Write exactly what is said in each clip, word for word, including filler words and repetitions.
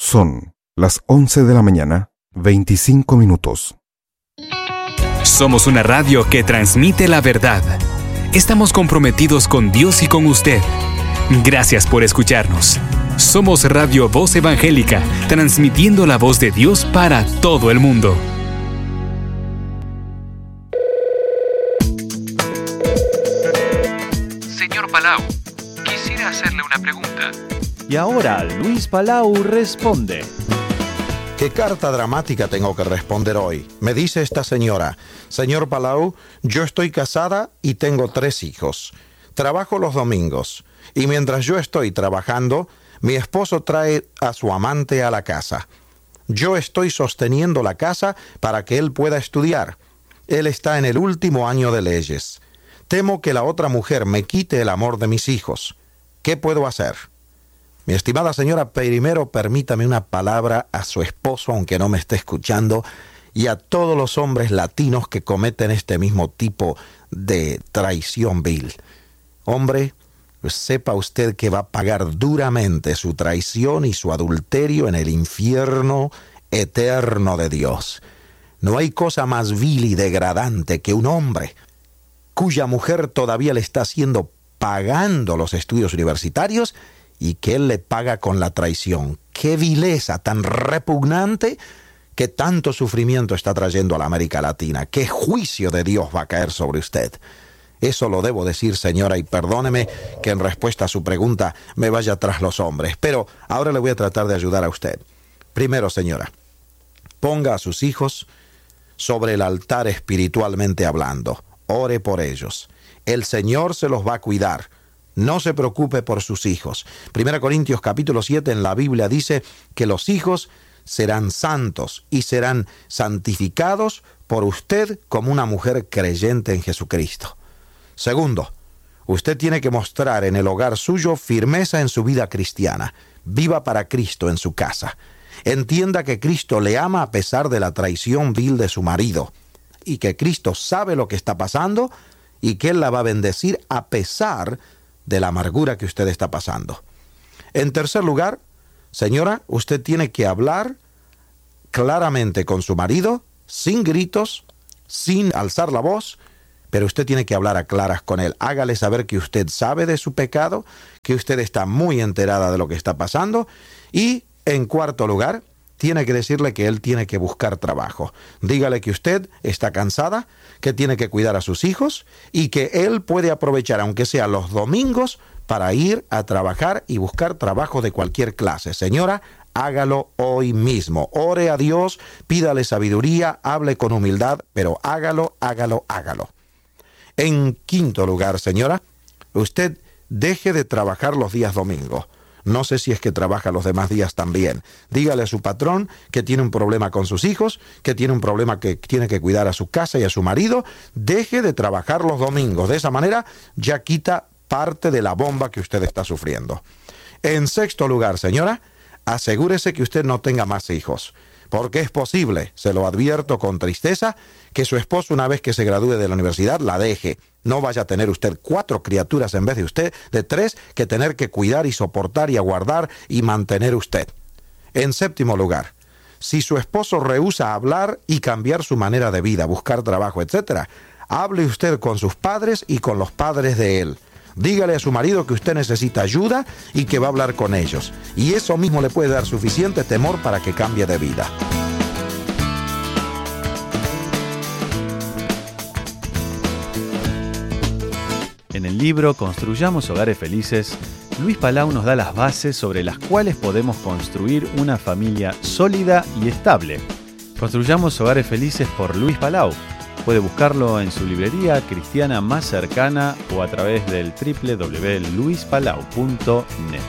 Son las once de la mañana, veinticinco minutos. Somos una radio que transmite la verdad. Estamos comprometidos con Dios y con usted. Gracias por escucharnos. Somos Radio Voz Evangélica, transmitiendo la voz de Dios para todo el mundo. Señor Palau, quisiera hacerle una pregunta. Y ahora Luis Palau responde. ¿Qué carta dramática tengo que responder hoy? Me dice esta señora: Señor Palau, yo estoy casada y tengo tres hijos. Trabajo los domingos y mientras yo estoy trabajando, mi esposo trae a su amante a la casa. Yo estoy sosteniendo la casa para que él pueda estudiar. Él está en el último año de leyes. Temo que la otra mujer me quite el amor de mis hijos. ¿Qué puedo hacer? Mi estimada señora, primero permítame una palabra a su esposo, aunque no me esté escuchando, y a todos los hombres latinos que cometen este mismo tipo de traición vil. Hombre, sepa usted que va a pagar duramente su traición y su adulterio en el infierno eterno de Dios. No hay cosa más vil y degradante que un hombre cuya mujer todavía le está haciendo pagando los estudios universitarios y que él le paga con la traición. ¡Qué vileza tan repugnante que tanto sufrimiento está trayendo a la América Latina! ¡Qué juicio de Dios va a caer sobre usted! Eso lo debo decir, señora, y perdóneme que en respuesta a su pregunta me vaya tras los hombres. Pero ahora le voy a tratar de ayudar a usted. Primero, señora, ponga a sus hijos sobre el altar espiritualmente hablando. Ore por ellos. El Señor se los va a cuidar. No se preocupe por sus hijos. Primera Corintios capítulo siete en la Biblia dice que los hijos serán santos y serán santificados por usted como una mujer creyente en Jesucristo. Segundo, usted tiene que mostrar en el hogar suyo firmeza en su vida cristiana. Viva para Cristo en su casa. Entienda que Cristo le ama a pesar de la traición vil de su marido y que Cristo sabe lo que está pasando y que Él la va a bendecir a pesar de la amargura que usted está pasando. En tercer lugar, señora, usted tiene que hablar claramente con su marido, sin gritos, sin alzar la voz, pero usted tiene que hablar a claras con él. Hágale saber que usted sabe de su pecado, que usted está muy enterada de lo que está pasando. Y, en cuarto lugar, tiene que decirle que él tiene que buscar trabajo. Dígale que usted está cansada, que tiene que cuidar a sus hijos y que él puede aprovechar, aunque sea los domingos, para ir a trabajar y buscar trabajo de cualquier clase. Señora, hágalo hoy mismo. Ore a Dios, pídale sabiduría, hable con humildad, pero hágalo, hágalo, hágalo. En quinto lugar, señora, usted deje de trabajar los días domingos. No sé si es que trabaja los demás días también. Dígale a su patrón que tiene un problema con sus hijos, que tiene un problema que tiene que cuidar a su casa y a su marido. Deje de trabajar los domingos. De esa manera ya quita parte de la bomba que usted está sufriendo. En sexto lugar, señora, asegúrese que usted no tenga más hijos. Porque es posible, se lo advierto con tristeza, que su esposo una vez que se gradúe de la universidad la deje. No vaya a tener usted cuatro criaturas en vez de usted, de tres, que tener que cuidar y soportar y aguardar y mantener usted. En séptimo lugar, si su esposo rehúsa hablar y cambiar su manera de vida, buscar trabajo, etcétera, hable usted con sus padres y con los padres de él. Dígale a su marido que usted necesita ayuda y que va a hablar con ellos. Y eso mismo le puede dar suficiente temor para que cambie de vida. En el libro Construyamos Hogares Felices, Luis Palau nos da las bases sobre las cuales podemos construir una familia sólida y estable. Construyamos Hogares Felices por Luis Palau. Puede buscarlo en su librería cristiana más cercana o a través del doble u doble u doble u punto luis palau punto net.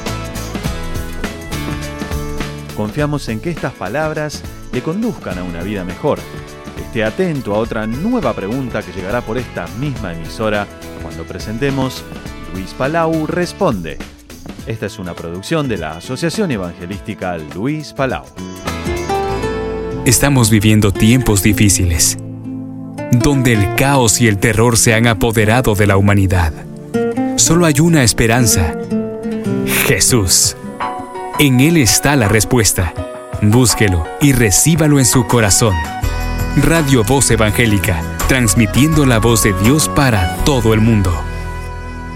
Confiamos en que estas palabras le conduzcan a una vida mejor. Esté atento a otra nueva pregunta que llegará por esta misma emisora cuando presentemos Luis Palau Responde. Esta es una producción de la Asociación Evangelística Luis Palau. Estamos viviendo tiempos difíciles, donde el caos y el terror se han apoderado de la humanidad. Solo hay una esperanza: Jesús. En Él está la respuesta. Búsquelo y recíbalo en su corazón. Radio Voz Evangélica, transmitiendo la voz de Dios para todo el mundo.